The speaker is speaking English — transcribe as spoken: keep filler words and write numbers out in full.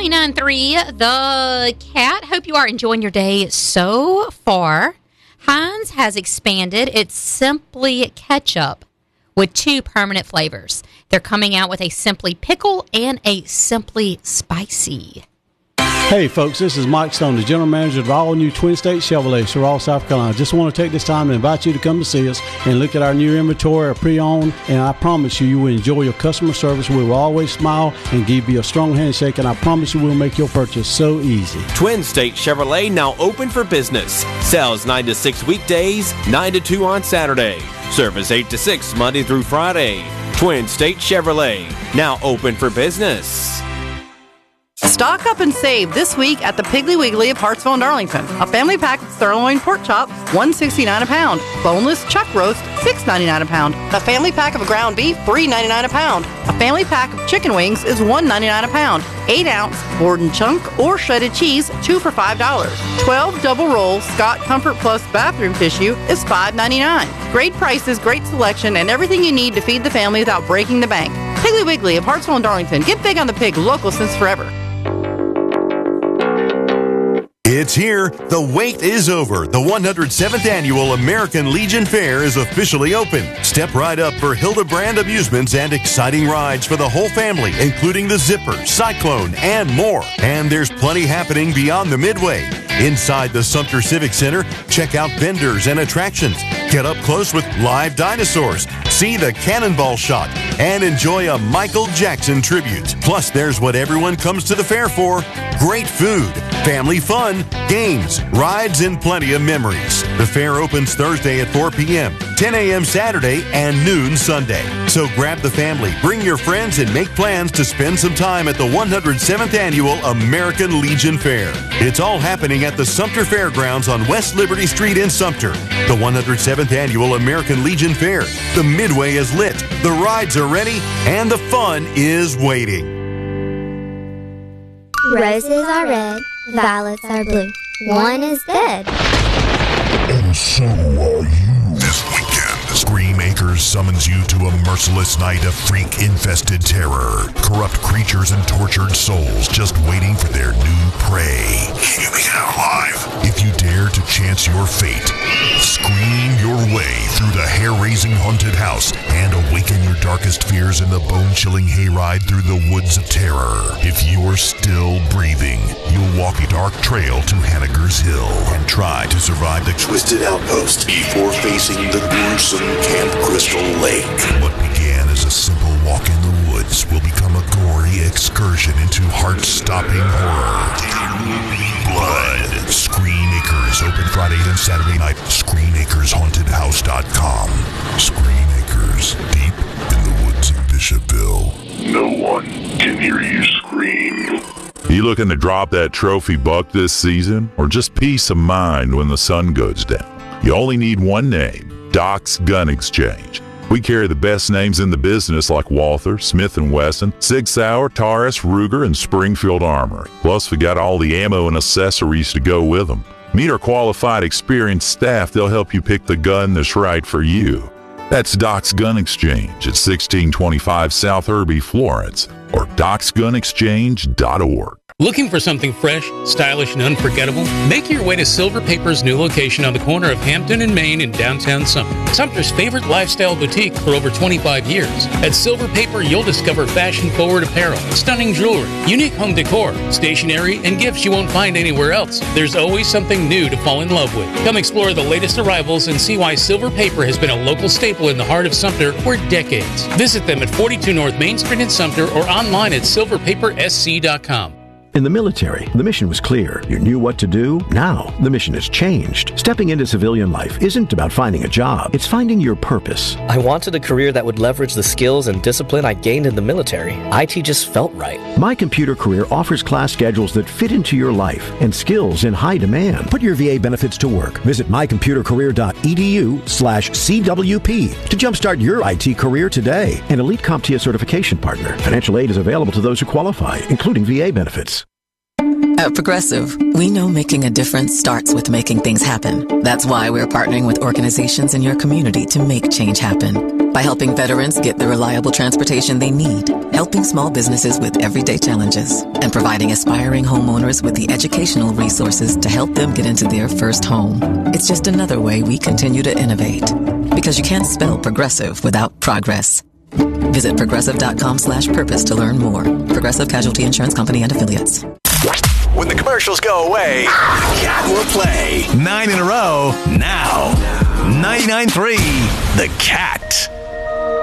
ninety-nine point three The Cat. Hope you are enjoying your day so far. Heinz has expanded its Simply Ketchup with two permanent flavors. They're coming out with a Simply Pickle and a Simply Spicy. Hey folks, this is Mike Stone, the general manager of all new Twin State Chevrolet, Sorrel, South Carolina. Just want to take this time and invite you to come to see us and look at our new inventory, our pre-owned, and I promise you, you will enjoy your customer service. We will always smile and give you a strong handshake, and I promise you we'll make your purchase so easy. Twin State Chevrolet now open for business. Sales nine to six weekdays, nine to two on Saturday. Service eight to six Monday through Friday. Twin State Chevrolet, now open for business. Stock up and save this week at the Piggly Wiggly of Hartsville and Darlington. A family pack of sirloin pork chops, one dollar sixty-nine a pound. Boneless chuck roast, six dollars ninety-nine a pound. A family pack of ground beef, three dollars ninety-nine a pound. A family pack of chicken wings is one dollar ninety-nine a pound. eight ounce Borden chunk or shredded cheese, two for five dollars. twelve double roll Scott Comfort Plus bathroom tissue is five dollars ninety-nine. Great prices, great selection, and everything you need to feed the family without breaking the bank. Piggly Wiggly of Hartsville and Darlington. Get big on the pig, local since forever. It's here. The wait is over. The one hundred seventh Annual American Legion Fair is officially open. Step right up for Hildebrand Amusements and exciting rides for the whole family, including the Zipper, Cyclone, and more. And there's plenty happening beyond the Midway. Inside the Sumter Civic Center, check out vendors and attractions. Get up close with live dinosaurs, see the cannonball shot, and enjoy a Michael Jackson tribute. Plus, there's what everyone comes to the fair for: great food, family fun, games, rides, and plenty of memories. The fair opens Thursday at four p.m., ten a.m. Saturday, and noon Sunday. So grab the family, bring your friends, and make plans to spend some time at the one hundred seventh Annual American Legion Fair. It's all happening at the Sumter Fairgrounds on West Liberty Street in Sumter. The one hundred seventh Annual American Legion Fair. The Midway is lit, the rides are ready, and the fun is waiting. Roses are red, violets are blue. One is dead. And so are you. This weekend, Scream Acres summons you to a merciless night of freak-infested terror. Corrupt creatures and tortured souls just waiting for their new prey. Can you make it out alive? If you dare to chance your fate, scream your way through the hair-raising haunted house and awaken your darkest fears in the bone-chilling hayride through the woods of terror. If you're still breathing, you'll walk a dark trail to Hanniger's Hill and try to survive the Twisted Outpost before facing the gruesome Camp Crystal Lake. What began as a simple walk in the woods will become a gory excursion into heart-stopping horror. Blood. Screen Acres, open Friday and Saturday night. screen acres haunted house dot com. Screen Acres, deep in the woods of Bishopville. No one can hear you scream. You looking to drop that trophy buck this season, or just peace of mind when the sun goes down? You only need one name: Doc's Gun Exchange. We carry the best names in the business like Walther, Smith and Wesson, Sig Sauer, Taurus, Ruger, and Springfield Armory. Plus, we got all the ammo and accessories to go with them. Meet our qualified, experienced staff. They'll help you pick the gun that's right for you. That's Doc's Gun Exchange at sixteen twenty-five South Irby, Florence, or docs gun exchange dot org. Looking for something fresh, stylish, and unforgettable? Make your way to Silver Paper's new location on the corner of Hampton and Main in downtown Sumter. Sumter's favorite lifestyle boutique for over twenty-five years. At Silver Paper, you'll discover fashion-forward apparel, stunning jewelry, unique home decor, stationery, and gifts you won't find anywhere else. There's always something new to fall in love with. Come explore the latest arrivals and see why Silver Paper has been a local staple in the heart of Sumter for decades. Visit them at forty-two North Main Street in Sumter or online at silver paper s c dot com. In the military, the mission was clear. You knew what to do. Now, the mission has changed. Stepping into civilian life isn't about finding a job. It's finding your purpose. I wanted a career that would leverage the skills and discipline I gained in the military. I T just felt right. My Computer Career offers class schedules that fit into your life and skills in high demand. Put your V A benefits to work. Visit my computer career dot e d u slash C W P to jumpstart your I T career today. An elite CompTIA certification partner. Financial aid is available to those who qualify, including V A benefits. At Progressive, we know making a difference starts with making things happen. That's why we're partnering with organizations in your community to make change happen. by helping veterans get the reliable transportation they need, helping small businesses with everyday challenges, and providing aspiring homeowners with the educational resources to help them get into their first home. It's just another way we continue to innovate. Because you can't spell progressive without progress. Visit progressive.com slash purpose to learn more. Progressive Casualty Insurance Company and Affiliates. When the commercials go away, Cat will play. Nine in a row now. ninety-nine point three The Cat.